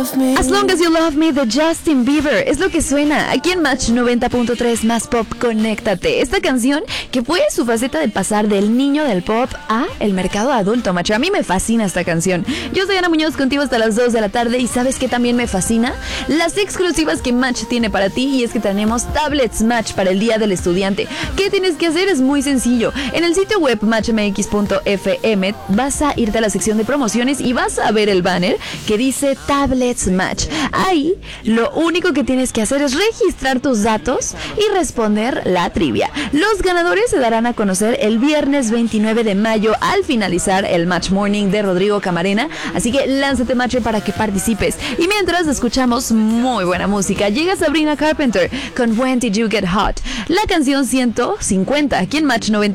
As Long As You Love Me de Justin Bieber es lo que suena aquí en Match 90.3 más pop. Conéctate. Esta canción que fue su faceta de pasar del niño del pop a el mercado adulto, macho. A mí me fascina esta canción. Yo soy Ana Muñoz, contigo hasta las 2 de la tarde. Y ¿sabes qué también me fascina? Las exclusivas que Match tiene para ti. Y es que tenemos tablets Match para el Día del Estudiante. ¿Qué tienes que hacer? Es muy sencillo. En el sitio web matchmx.fm vas a irte a la sección de promociones y vas a ver el banner que dice Tablets Match. Ahí lo único que tienes que hacer es registrar tus datos y responder la trivia. Los ganadores se darán a conocer el viernes 29 de mayo al finalizar el Match Morning de Rodrigo Camarena. Así que lánzate, Match, para que participes. Y mientras escuchamos muy buena música, llega Sabrina Carpenter con When Did You Get Hot, la canción 150 aquí en Match 90.